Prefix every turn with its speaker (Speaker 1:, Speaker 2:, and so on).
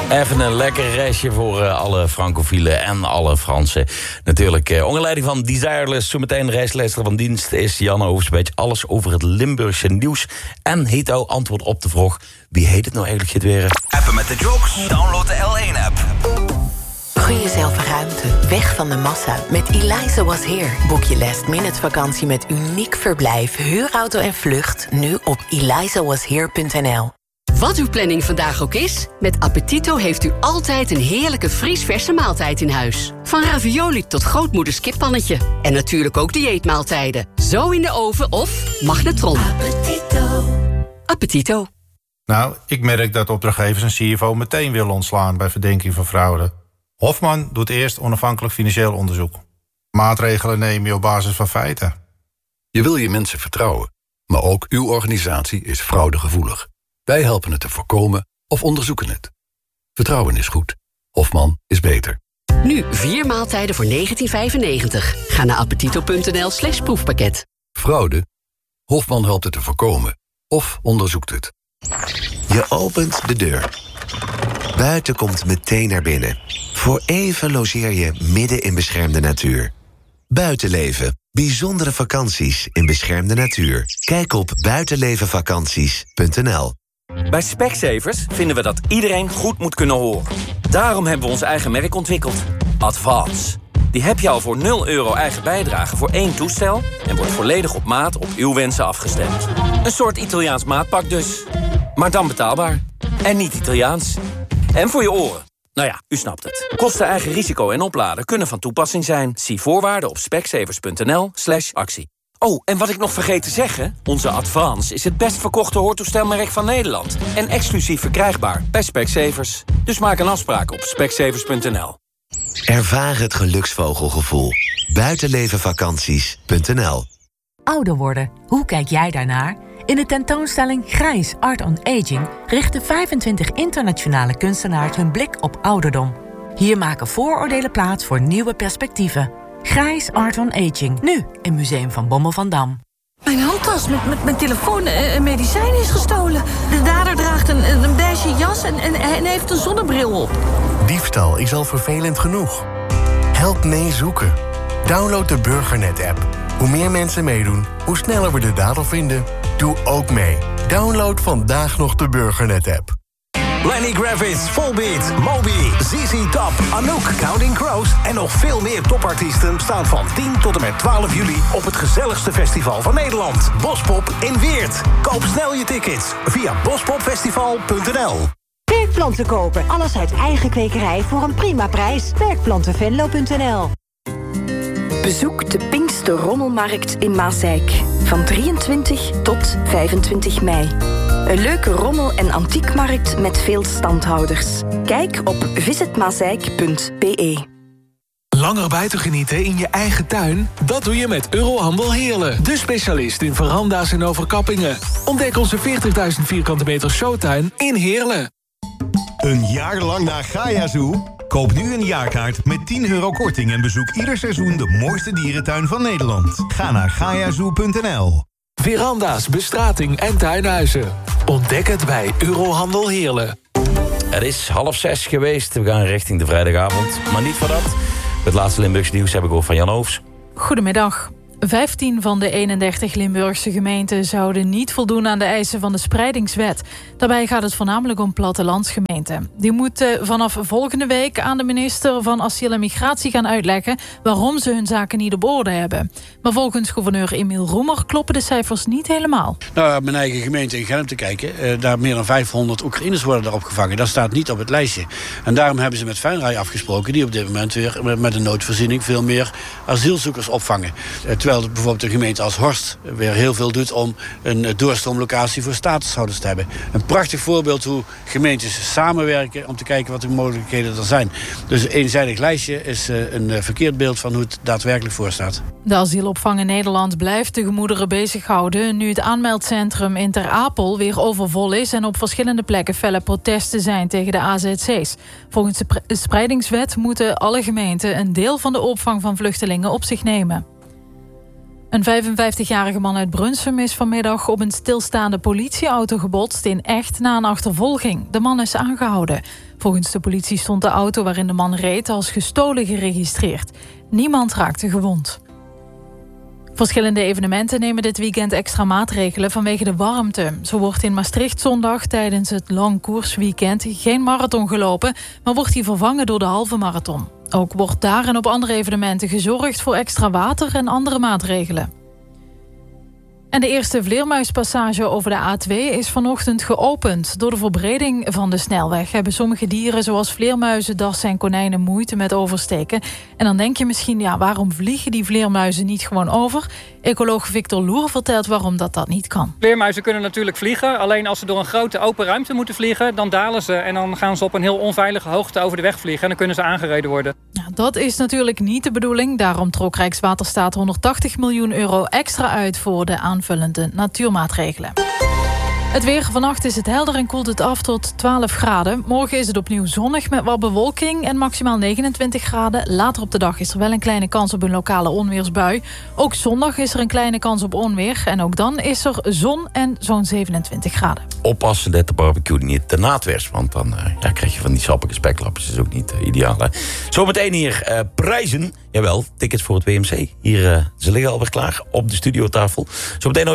Speaker 1: Even een lekker restje voor alle Francofielen en alle Fransen. Natuurlijk onder leiding van Desireless. Zometeen reisleester van dienst is Jan Overspeet. Alles over het Limburgse nieuws. En heet jouw antwoord op de vraag: wie heet het nou eigenlijk weer?
Speaker 2: Appen met de jokes. Download de L1-app.
Speaker 3: Gun jezelf ruimte, weg van de massa. Met Eliza Was Here. Boek je last-minute vakantie met uniek verblijf, huurauto en vlucht nu op elizawashere.nl.
Speaker 4: Wat uw planning vandaag ook is, met Appetito heeft u altijd een heerlijke vriesverse maaltijd in huis. Van ravioli tot grootmoeders kippannetje. En natuurlijk ook dieetmaaltijden. Zo in de oven of magnetron.
Speaker 3: Appetito.
Speaker 4: Appetito.
Speaker 5: Nou, ik merk dat opdrachtgevers een CFO meteen willen ontslaan bij verdenking van fraude. Hofman doet eerst onafhankelijk financieel onderzoek. Maatregelen neem je op basis van feiten.
Speaker 6: Je wil je mensen vertrouwen, maar ook uw organisatie is fraudegevoelig. Wij helpen het te voorkomen of onderzoeken het. Vertrouwen is goed. Hofman is beter.
Speaker 4: Nu 4 maaltijden voor €19,95. Ga naar appetito.nl/proefpakket.
Speaker 6: Fraude? Hofman helpt het te voorkomen of onderzoekt het.
Speaker 7: Je opent de deur. Buiten komt meteen naar binnen. Voor even logeer je midden in beschermde natuur. Buitenleven. Bijzondere vakanties in beschermde natuur. Kijk op buitenlevenvakanties.nl.
Speaker 8: Bij Specsavers vinden we dat iedereen goed moet kunnen horen. Daarom hebben we ons eigen merk ontwikkeld. Advance. Die heb je al voor €0 eigen bijdrage voor 1 toestel... en wordt volledig op maat op uw wensen afgestemd. Een soort Italiaans maatpak dus. Maar dan betaalbaar. En niet Italiaans. En voor je oren. Nou ja, u snapt het. Kosten, eigen risico en opladen kunnen van toepassing zijn. Zie voorwaarden op specsavers.nl/actie. Oh, en wat ik nog vergeet te zeggen... onze Advance is het best verkochte hoortoestelmerk van Nederland. En exclusief verkrijgbaar bij Specsavers. Dus maak een afspraak op specsavers.nl.
Speaker 7: Ervaar het geluksvogelgevoel. Buitenlevenvakanties.nl.
Speaker 9: Ouder worden, hoe kijk jij daarnaar? In de tentoonstelling Grijs Art on Aging richten 25 internationale kunstenaars hun blik op ouderdom. Hier maken vooroordelen plaats voor nieuwe perspectieven. Grijs Art on Aging, nu in Museum van Bommel van Dam.
Speaker 10: Mijn handtas met mijn telefoon en medicijnen is gestolen. De dader draagt een beige jas en heeft een zonnebril op.
Speaker 11: Diefstal is al vervelend genoeg. Help mee zoeken. Download de Burgernet-app. Hoe meer mensen meedoen, hoe sneller we de dader vinden. Doe ook mee. Download vandaag nog de Burgernet-app.
Speaker 2: Lenny Kravitz, Volbeat, Moby, ZZ Top, Anouk, Counting Crows... en nog veel meer topartiesten staan van 10 tot en met 12 juli... op het gezelligste festival van Nederland, Bospop in Weert. Koop snel je tickets via bospopfestival.nl.
Speaker 12: Werkplanten kopen, alles uit eigen kwekerij voor een prima prijs. Werkplantenvenlo.nl.
Speaker 13: Bezoek de Pinkster Rommelmarkt in Maassijk. Van 23 tot 25 mei. Een leuke rommel- en antiekmarkt met veel standhouders. Kijk op visitmaassijk.be.
Speaker 14: Langer buiten genieten in je eigen tuin? Dat doe je met Eurohandel Heerlen. De specialist in veranda's en overkappingen. Ontdek onze 40.000 vierkante meter showtuin in Heerlen.
Speaker 15: Een jaar lang naar Gaia Zoo? Koop nu een jaarkaart met €10 korting en bezoek ieder seizoen de mooiste dierentuin van Nederland. Ga naar gaiazoo.nl.
Speaker 14: Veranda's, bestrating en tuinhuizen. Ontdek het bij Eurohandel Heerlen.
Speaker 1: Het is 5:30 geweest. We gaan richting de vrijdagavond. Maar niet voor dat. Het laatste Limburgse nieuws heb ik ook van Jan Hoofs.
Speaker 16: Goedemiddag. 15 van de 31 Limburgse gemeenten zouden niet voldoen aan de eisen van de spreidingswet. Daarbij gaat het voornamelijk om plattelandsgemeenten. Die moeten vanaf volgende week aan de minister van Asiel en Migratie gaan uitleggen waarom ze hun zaken niet op orde hebben. Maar volgens gouverneur Emiel Roemer kloppen de cijfers niet helemaal.
Speaker 17: Nou, mijn eigen gemeente in Genep te kijken, daar meer dan 500 Oekraïners worden daar opgevangen. Dat staat niet op het lijstje. En daarom hebben ze met Feinrij afgesproken, die op dit moment weer met een noodvoorziening veel meer asielzoekers opvangen. Terwijl bijvoorbeeld een gemeente als Horst weer heel veel doet om een doorstroomlocatie voor statushouders te hebben. Een prachtig voorbeeld hoe gemeentes samenwerken om te kijken wat de mogelijkheden er zijn. Dus een eenzijdig lijstje is een verkeerd beeld van hoe het daadwerkelijk voor staat.
Speaker 16: De asielopvang in Nederland blijft de gemoederen bezighouden nu het aanmeldcentrum in Ter Apel weer overvol is en op verschillende plekken felle protesten zijn tegen de AZC's. Volgens de spreidingswet moeten alle gemeenten een deel van de opvang van vluchtelingen op zich nemen. Een 55-jarige man uit Brunsum is vanmiddag op een stilstaande politieauto gebotst in Echt na een achtervolging. De man is aangehouden. Volgens de politie stond de auto waarin de man reed als gestolen geregistreerd. Niemand raakte gewond. Verschillende evenementen nemen dit weekend extra maatregelen vanwege de warmte. Zo wordt in Maastricht zondag tijdens het lang koersweekend geen marathon gelopen, maar wordt die vervangen door de halve marathon. Ook wordt daar en op andere evenementen gezorgd voor extra water en andere maatregelen. En de eerste vleermuispassage over de A2 is vanochtend geopend. Door de verbreding van de snelweg hebben sommige dieren zoals vleermuizen, dassen en konijnen moeite met oversteken. En dan denk je misschien, waarom vliegen die vleermuizen niet gewoon over? Ecoloog Victor Loer vertelt waarom dat niet kan.
Speaker 18: Vleermuizen kunnen natuurlijk vliegen. Alleen als ze door een grote open ruimte moeten vliegen, dan dalen ze. En dan gaan ze op een heel onveilige hoogte over de weg vliegen. En dan kunnen ze aangereden worden.
Speaker 16: Dat is natuurlijk niet de bedoeling. Daarom trok Rijkswaterstaat 180 miljoen euro extra uit voor de aanvullende natuurmaatregelen. Het weer. Vannacht is het helder en koelt het af tot 12 graden. Morgen is het opnieuw zonnig met wat bewolking en maximaal 29 graden. Later op de dag is er wel een kleine kans op een lokale onweersbui. Ook zondag is er een kleine kans op onweer. En ook dan is er zon en zo'n 27 graden.
Speaker 1: Oppassen dat de barbecue niet te naad werd. Want dan krijg je van die sappige speklapjes. Dat is ook niet ideaal. Hè? Zometeen hier prijzen. Jawel, tickets voor het WMC. Hier, ze liggen alweer klaar op de studiotafel. Zometeen